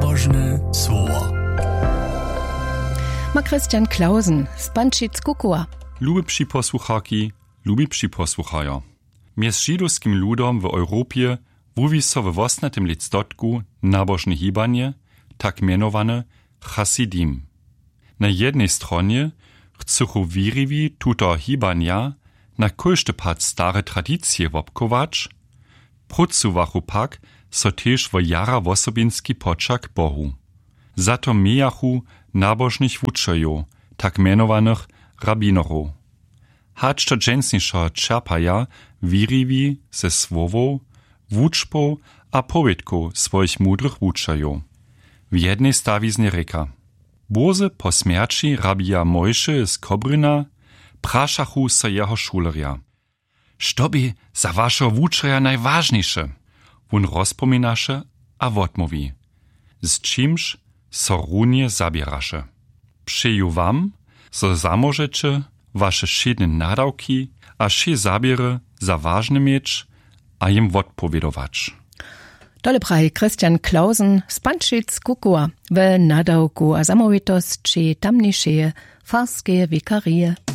Nabożne słowa. Ma Christian Klausen z Pančic-Kukua. Lubibši posłuchaki, lubibši posłuchajo. Mjez židowskim ludom w Europie wuwi so w osnatym lectotku nabożne hibanie, tak mianowane Hasidim. Na jednej stronie chcą wiriwi tuto hibania na kojszty pad stare tradycje wopkować, prócuwachu pak so też w jara wosobinski poczak Bohu. Za to mijachu nabożnych wuczojów, tak mianowanych rabinorów. Hacz to dżęsniszo czerpaja wiriwi ze słowów, wuczbów a powiedków swoich mudrych wuczojów. W jednej stawiznie reka. Boze po śmierci rabija Mojszy z Kobryna praszachu so jeho šulerja. Što bi za vašo wuczoja najważniejsze? Wun rozpominaše a wotmowi. Z czymś so runie zabieraše. Přeju wam, so zamożecie wasze šedne nadawki a še zabiery za ważne mieć, a im wotpowiedować. Dole praje Christian Klausen z Pančic-Kukua w nadawku a zamowitost či tamniejsze farskie wikarie.